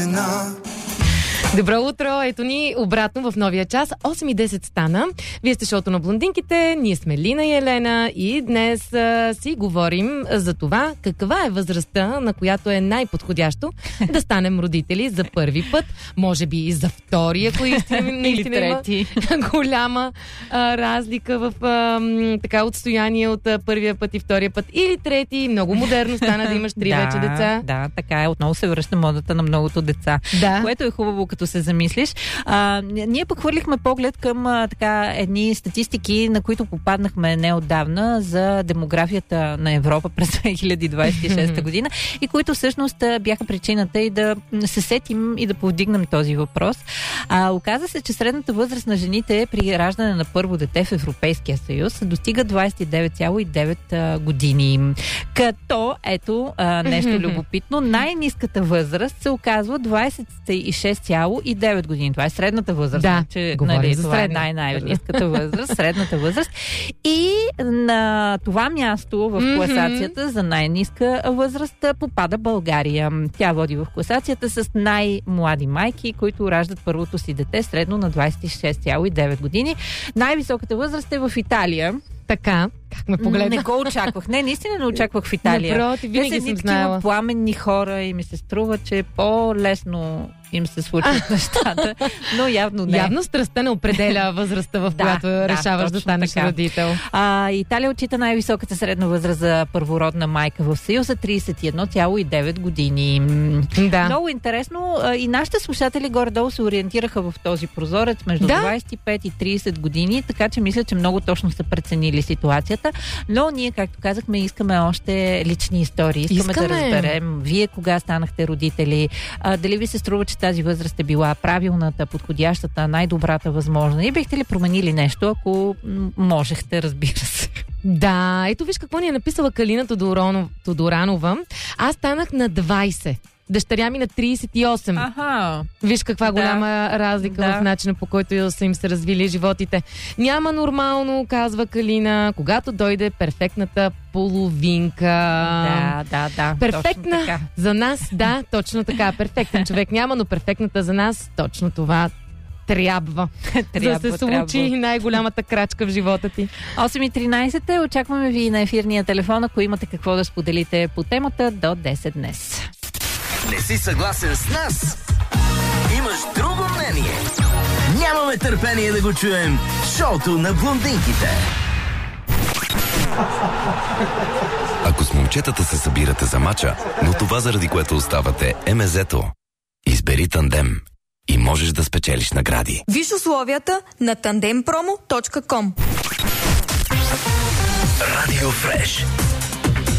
Добро утро, ето ни обратно в новия час. 8:10 стана. Вие сте шоуто на блондинките, ние сме Лина и Елена и днес си говорим за това каква е възрастта, на която е най-подходящо да станем родители за първи път, може би и за втори, ако или трети. Голяма разлика в така отстояние от първия път и втория път, или трети. Много модерно стана да имаш 3 вече деца. Да, така е. Отново се връща модата на многото деца, което е хубаво, като се замислиш. Ние пък хвърлихме поглед към така едни статистики, на които попаднахме неотдавна за демографията на Европа през 2026 година и които всъщност бяха причината и да се сетим и да повдигнем този въпрос. Оказа се, че средната възраст на жените при раждане на първо дете в Европейския съюз достига 29,9 години. Като, ето, нещо любопитно, най-ниската възраст се оказва 26,9 години. Това е средната възраст. Да, че, това е най-ниската възраст, средната възраст. И на това място в класацията за най-ниска възраст попада България. Тя води в класацията с най-млади майки, които раждат първото си дете средно на 26,9 години. Най-високата възраст е в Италия. Така, как ме погледна? Не го очаквах. Не, наистина не очаквах в Италия. Напротив, винаги съм знаела. Такива пламенни хора и ми се струва, че по-лесно им се случват нещата, но явно не. Явно страстта не определя възрастта, в която решаваш да станеш родител. Италия отчита най-високата средна възраст за първородна майка в Съюза, 31,9 години. Да. Много интересно. И нашите слушатели горе-долу се ориентираха в този прозорец между 25 и 30 години, така че мисля, че много точно са преценили ситуацията. Но ние, както казахме, искаме още лични истории. Искаме да разберем вие кога станахте родители, дали ви се струва, че тази възраст е била правилната, подходящата, най-добрата възможна. И бихте ли променили нещо, ако можехте, разбира се? Да, ето виж какво ни е написала Калина Тодоранова. Аз станах на 20. Дъщеря ми на 38. Аха. Виж каква голяма разлика в начина, по който са им се развили животите. Няма нормално, казва Калина, когато дойде перфектната половинка. Да. Перфектна за нас, да, точно така. Перфектен човек няма, но перфектната за нас, точно това трябва да се случи най-голямата крачка в живота ти. 8:13, очакваме ви на ефирния телефон, ако имате какво да споделите по темата до 10 днес. Не си съгласен с нас? Имаш друго мнение? Нямаме търпение да го чуем. Шоуто на блондинките. Ако с момчетата се събирате за мача, но това заради което оставате е мезето. Избери Тандем и можеш да спечелиш награди. Виж условията на tandempromo.com. Радио Фреш.